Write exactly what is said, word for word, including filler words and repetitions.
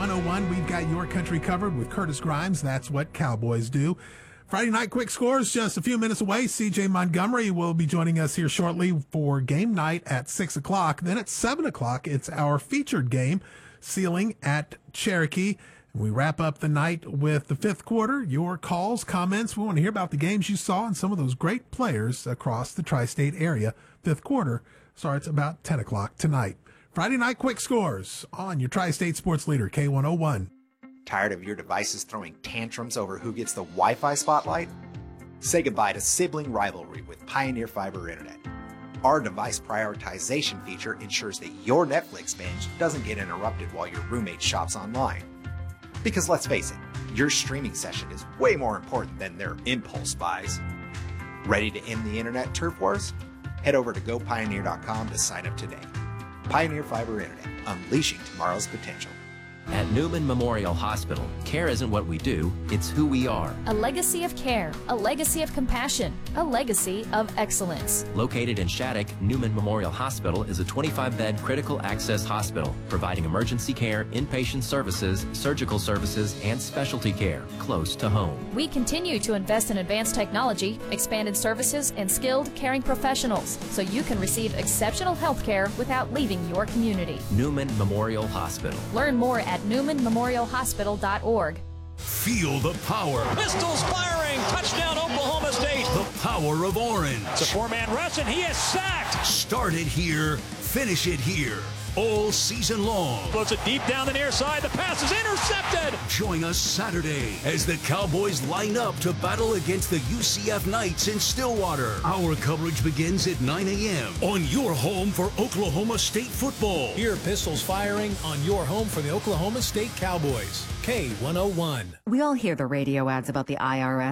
one oh one, we've got your country covered with Curtis Grimes. That's what Cowboys do. Friday night quick scores just a few minutes away. C J Montgomery will be joining us here shortly for game night at six o'clock. Then at seven o'clock, it's our featured game, Sealing at Cherokee. And we wrap up the night with the fifth quarter. Your calls, comments. We want to hear about the games you saw and some of those great players across the tri-state area. Fifth quarter starts about ten o'clock tonight. Friday night quick scores on your Tri-State Sports Leader, K one oh one. Tired of your devices throwing tantrums over who gets the Wi-Fi spotlight? Say goodbye to sibling rivalry with Pioneer Fiber Internet. Our device prioritization feature ensures that your Netflix binge doesn't get interrupted while your roommate shops online. Because let's face it, your streaming session is way more important than their impulse buys. Ready to end the internet turf wars? Head over to go pioneer dot com to sign up today. Pioneer Fiber Internet, unleashing tomorrow's potential. At Newman Memorial Hospital, care isn't what we do, it's who we are. A legacy of care, a legacy of compassion, a legacy of excellence. Located in Shattuck, Newman Memorial Hospital is a twenty-five bed critical access hospital, providing emergency care, inpatient services, surgical services, and specialty care close to home. We continue to invest in advanced technology, expanded services, and skilled caring professionals, so you can receive exceptional health care without leaving your community. Newman Memorial Hospital. Learn more at newman memorial hospital dot org. Feel the power. Pistols firing. Touchdown, Oklahoma State. The power of orange. It's a four-man rush, and he is sacked. Start it here. Finish it here. All season long. Floats it deep down the near side. The pass is intercepted. Join us Saturday as the Cowboys line up to battle against the U C F Knights in Stillwater. Our coverage begins at nine a.m. on your home for Oklahoma State football. Hear pistols firing on your home for the Oklahoma State Cowboys. K one oh one. We all hear the radio ads about the I R S.